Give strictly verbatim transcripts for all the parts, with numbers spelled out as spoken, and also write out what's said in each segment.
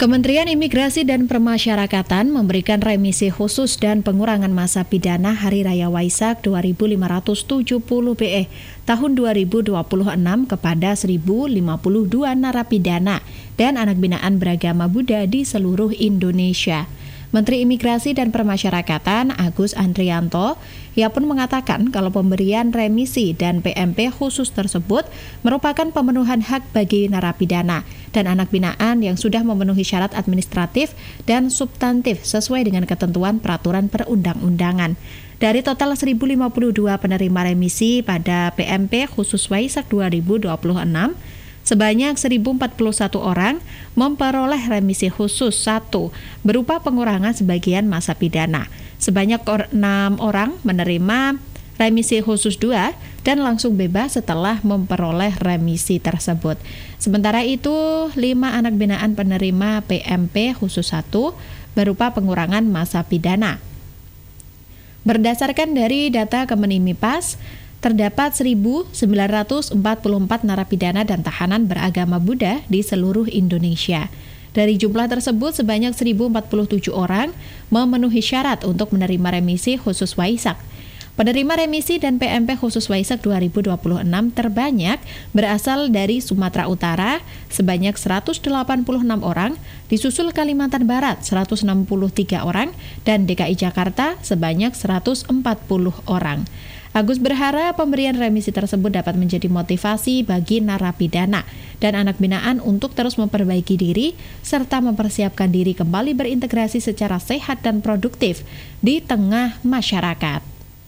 Kementerian Imigrasi dan Permasyarakatan memberikan remisi khusus dan pengurangan masa pidana Hari Raya Waisak dua ribu lima ratus tujuh puluh B E tahun dua ribu dua puluh enam kepada seribu lima puluh dua narapidana dan anak binaan beragama Buddha di seluruh Indonesia. Menteri Imigrasi dan Permasyarakatan Agus Andrianto, ia pun mengatakan kalau pemberian remisi dan P M P khusus tersebut merupakan pemenuhan hak bagi narapidana dan anak binaan yang sudah memenuhi syarat administratif dan substantif sesuai dengan ketentuan peraturan perundang-undangan. Dari total seribu lima puluh dua penerima remisi pada P M P khusus Waisak dua ribu dua puluh enam, sebanyak seribu empat puluh satu orang memperoleh remisi khusus satu berupa pengurangan sebagian masa pidana. Sebanyak enam orang menerima remisi khusus dua dan langsung bebas setelah memperoleh remisi tersebut. Sementara itu, lima anak binaan penerima P M P khusus satu berupa pengurangan masa pidana. Berdasarkan dari data Kemenimipas, terdapat seribu sembilan ratus empat puluh empat narapidana dan tahanan beragama Buddha di seluruh Indonesia. Dari jumlah tersebut, sebanyak seribu empat puluh tujuh orang memenuhi syarat untuk menerima remisi khusus Waisak. Penerima remisi dan P M P khusus Waisak dua ribu dua puluh enam terbanyak berasal dari Sumatera Utara sebanyak seratus delapan puluh enam orang, disusul Kalimantan Barat seratus enam puluh tiga orang, dan D K I Jakarta sebanyak seratus empat puluh orang. Agus berharap pemberian remisi tersebut dapat menjadi motivasi bagi narapidana dan anak binaan untuk terus memperbaiki diri serta mempersiapkan diri kembali berintegrasi secara sehat dan produktif di tengah masyarakat.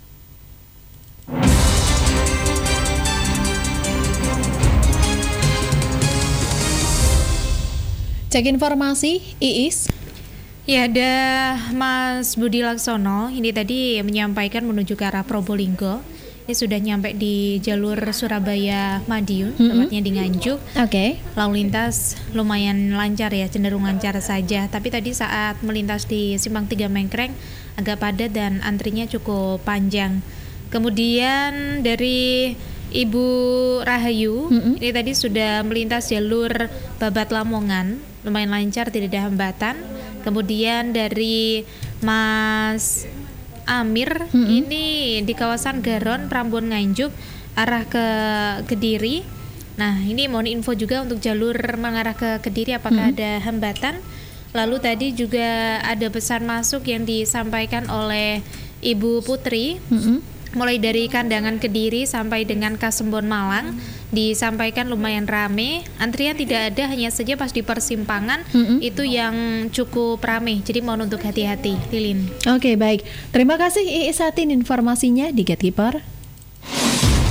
Cek informasi, Iis. Ya, ada Mas Budi Laksono, ini tadi menyampaikan menuju ke arah Probolinggo. Ini sudah nyampe di jalur Surabaya Madiun, mm-hmm. tepatnya di Nganjuk. Oke. Okay. Lalu lintas lumayan lancar ya, cenderung lancar saja. Tapi tadi saat melintas di Simpang tiga Mengkreng agak padat dan antrinya cukup panjang. Kemudian dari Ibu Rahayu, mm-hmm. ini tadi sudah melintas jalur Babat Lamongan, lumayan lancar, tidak ada hambatan. Kemudian dari Mas Amir, mm-hmm. ini di kawasan Garon, Prambon, Nganjuk, arah ke Kediri. Nah, ini mohon info juga untuk jalur mengarah ke Kediri, apakah mm-hmm. ada hambatan. Lalu tadi juga ada pesan masuk yang disampaikan oleh Ibu Putri, mm-hmm. mulai dari Kandangan Kediri sampai dengan Kasembon Malang, disampaikan lumayan rame. Antrian tidak ada, hanya saja pas di persimpangan mm-hmm. itu yang cukup rame. Jadi mohon untuk hati-hati, Lilin. Oke, okay, baik. Terima kasih Iis Satin informasinya di Gatekeeper.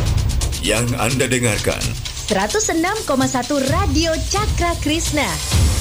Yang Anda dengarkan seratus enam koma satu Radio Cakra Krisna.